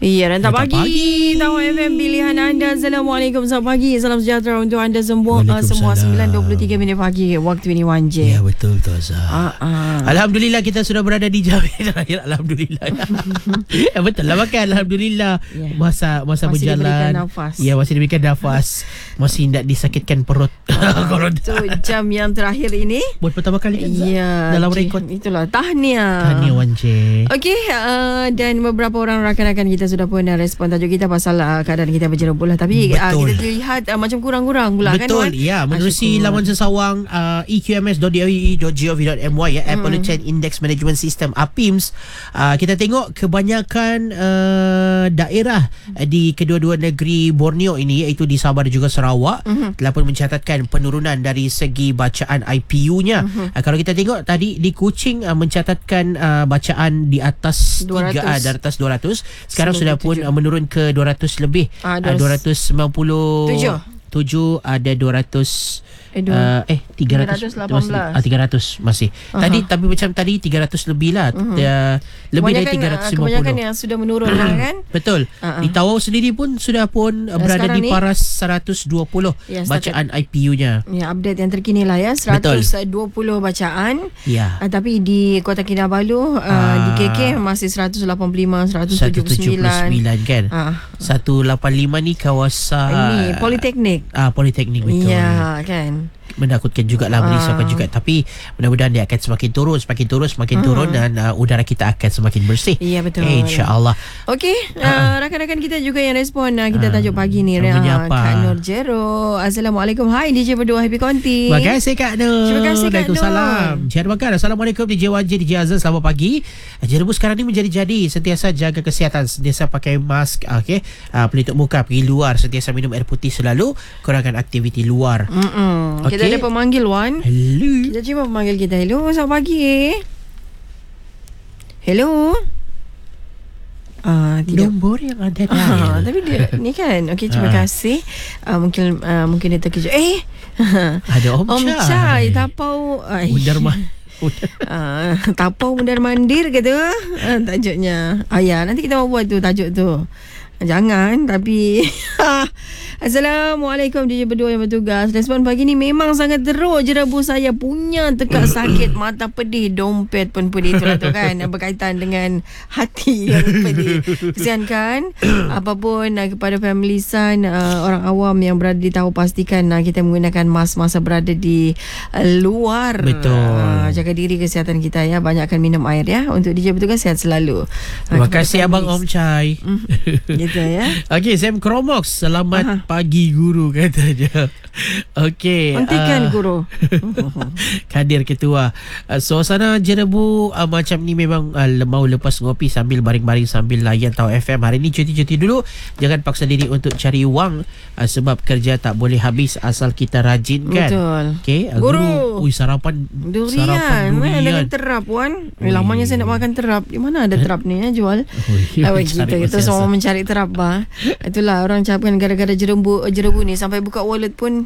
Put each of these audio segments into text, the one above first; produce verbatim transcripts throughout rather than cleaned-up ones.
Ya, dan tak Tak pagi, pagi. Tahu F M pilihan anda. Assalamualaikum, selamat pagi, salam sejahtera untuk anda semua. Uh, semua sembilan dua puluh tiga minit pagi waktu ini Wan J. Ya, betul tu Azhar. Ah, ah. Alhamdulillah kita sudah berada di jam terakhir. Alhamdulillah. Ya, betul lah makan. Alhamdulillah. Ya. Masa masa Masih berjalan. diberikan nafas. Ya, masih diberikan nafas. Masih tidak disakitkan perut. Kalau Itu jam yang terakhir ini. buat pertama kali kan Zah? Ya, dalam J- rekod. Itulah tahniah. Tahniah Wan J. Okey, uh, dan beberapa orang rakan-rakan kita sudah pun uh, respon tajuk kita pasal uh, keadaan kita berjerubuh lah. Tapi uh, kita terlihat uh, macam kurang-kurang pula kan, Betul, Wan? ya. Menerusi Ah, laman sesawang uh, e q m s dot d o e e dot gov dot m y ya, Air Pollution Index Management System A P I M S. Uh, kita tengok kebanyakan uh, daerah uh, di kedua-dua negeri Borneo ini, iaitu di Sabah dan juga Sarawak, uh-huh. telah pun mencatatkan penurunan dari segi bacaan I P U-nya. Uh-huh. Uh, kalau kita tengok tadi di Kuching uh, mencatatkan uh, bacaan di atas dua ratus. tiga, uh, di atas dua ratus. Sekarang sudah pun uh, menurun ke dua ratus lebih. Ah, uh, dua ratus sembilan puluh tujuh ada dua ratus Eh, Uh, eh tiga ratus tiga ratus lapan belas. ah, tiga ratus masih. Uh-huh. Tadi tapi macam tadi tiga ratus lebih lah. Uh-huh. Uh, lebih dari tiga ratus lima puluh. Kebanyakan yang sudah menurun lah kan. Betul. Uh-huh. Di Tawau sendiri pun sudah pun uh, berada di paras seratus dua puluh ya, bacaan I P U-nya. Ya, update yang terkini lah ya, seratus dua puluh bacaan. Ya. Uh, tapi di Kota Kinabalu uh, uh, di K K masih seratus lapan puluh lima, seratus tujuh puluh sembilan kan. Uh. seratus lapan puluh lima ni kawasan ini Politeknik. Ah, Politeknik betul. Ya, kan. Menakutkan jugalah, merisaukan juga, tapi mudah-mudahan dia akan semakin turun, semakin turun, semakin hmm. turun dan uh, udara kita akan semakin bersih. Ya, betul. Eh, InsyaAllah. Okey, uh, rakan-rakan kita juga yang respon uh, kita tajuk pagi ni. Uh, Kak Nur Jero. Assalamualaikum. Hai D J berdua, happy konti. Terima kasih Kak Nur. Terima kasih Kak Nur. Waalaikumsalam. Jihad Bakar. Assalamualaikum D J Wan J, D J Azhar. Selamat pagi. Jerebu sekarang ni menjadi-jadi. Sentiasa jaga kesihatan, sentiasa pakai mask, okey, uh, pelitup muka, pergi luar, sentiasa minum air putih selalu, kurangkan aktiviti luar. Mm-mm. Okay. Kita ada pemanggil Wan. Hello. Kita cuba pemanggil kita. Hello, selamat pagi. Hello. Ah, tidak. Nombor yang ada dah. Ah, tapi dia ni kan. Okey, terima Ah. kasih. Uh, mungkin uh, mungkin dia terkejut. Eh. Ada Om, Om Chai. Chai tapau. Mundar mah. Uh, tapau mundar mandir kata uh, tajuknya. Ah ya, nanti kita mau buat tu tajuk tu. Jangan, tapi Assalamualaikum D J berdua yang bertugas. Respon pagi ni memang sangat teruk. Jerebu saya punya tekak sakit, mata pedih, dompet pun pedih. Itulah tu kan, berkaitan dengan hati yang pedih. Kesian kan. Apapun uh, kepada family Sun, uh, orang awam yang berada di Tawau, pastikan uh, kita menggunakan mask masa berada di uh, luar. Betul. Uh, jaga diri, kesihatan kita ya. Banyakkan minum air ya. Untuk D J bertugas, sihat selalu. Terima uh, kasih Abang Om Chai. Gitu ya. Okey, Sam Kromox, selamat Aha. pagi guru katanya. Okey. Hentikan uh, guru. Kadir Ketua. Uh, suasana Jerebu uh, macam ni memang uh, mau lepas ngopi sambil baring-baring sambil layan Tahu F M. Hari ni cuti-cuti dulu. Jangan paksa diri untuk cari wang uh, sebab kerja tak boleh habis asal kita rajin kan. Betul. Okey, uh, guru. guru. Ui, sarapan durian. Sarapan durian. Dengan terap Wan. Eh, lamanya saya nak makan terap. Di mana ada terap ni ya jual? Oh, kita kita semua mencari terap bah. Itulah orang cakapkan gara-gara jerebu jerebu ni sampai buka wallet pun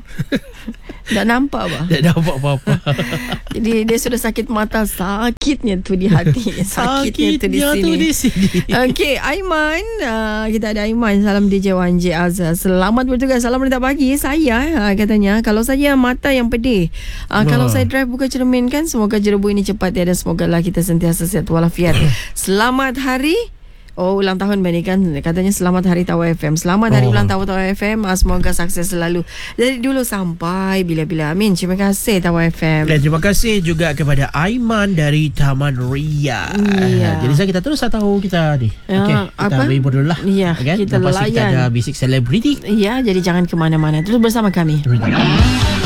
tak nampak bah. Tak nampak apa-apa. Jadi dia sudah sakit mata, sakitnya tu di hati, sakitnya, sakitnya tu di sini. sini. Okey, Aiman, uh, kita ada Aiman. Salam D J Wan J Azhar. Selamat bertugas. Salam datang pagi. Saya uh, katanya kalau saya mata yang pedih, uh, kalau saya drive buka cermin kan, semoga jerebu ini cepat ya, dan semoga lah kita sentiasa sihat walafiat. Selamat hari Oh, ulang tahun Bani kan. Katanya selamat hari Tahu F M. Selamat hari oh. ulang tahun Tahu F M. Semoga sukses selalu dari dulu sampai bila-bila. Amin. Terima kasih Tahu F M. Dan terima kasih juga kepada Aiman dari Taman Ria. Iya. Jadi saya kita terus tahu kita ni. Ya, okey, kita berhibur dulu lah. Iya, okay? kita Lepas layan. kita ada Basic Celebrity. Iya, jadi jangan ke mana-mana. Terus bersama kami.